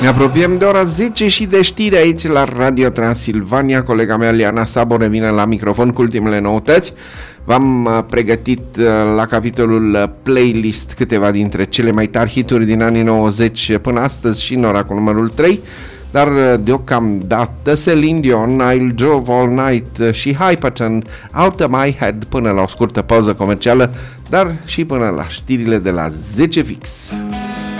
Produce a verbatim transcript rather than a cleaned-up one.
Ne apropiem de ora zece și de știri aici la Radio Transilvania. Colega mea Liana Sabo revine la microfon cu ultimele noutăți. V-am pregătit la capitolul playlist câteva dintre cele mai tari hituri din anii nouăzeci până astăzi și în ora cu numărul trei. Dar deocamdată Celine Dion, I Drove All Night și Hyperton, Out of My Head, până la o scurtă pauză comercială, dar și până la știrile de la zece fix.